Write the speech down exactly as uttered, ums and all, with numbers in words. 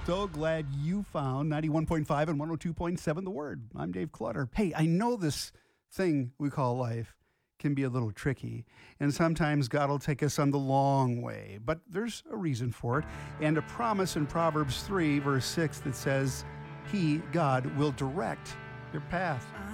So glad you found ninety-one point five and one oh two point seven The Word. I'm Dave Clutter. Hey, I know this thing we call life can be a little tricky, and sometimes God will take us on the long way, but there's a reason for it, and a promise in Proverbs three, verse six that says, He, God, will direct your path.